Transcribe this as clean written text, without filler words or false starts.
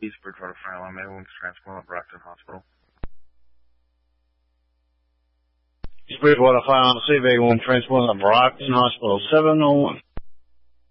East Bridgewater Fire Alarm, ambulance transport at Brockton Hospital. East Bridgewater Fire Alarm, CV1 transport at Brockton Hospital, 701.